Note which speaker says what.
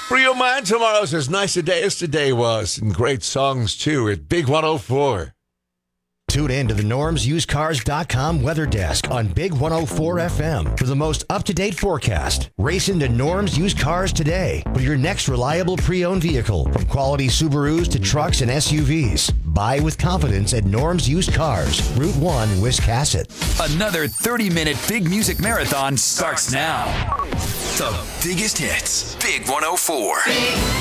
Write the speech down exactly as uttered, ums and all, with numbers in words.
Speaker 1: Free your mind tomorrow's as nice a day as today was. And great songs, too, at Big one oh four.
Speaker 2: Tune in to the norms used cars dot com weather desk on Big one oh four F M for the most up-to-date forecast. Race into Norms Used Cars today for your next reliable pre-owned vehicle, from quality Subarus to trucks and S U Vs. Buy with confidence at Norms Used Cars, Route one, Wiscasset.
Speaker 3: Another thirty-minute big music marathon starts now. The biggest hits, Big one oh four.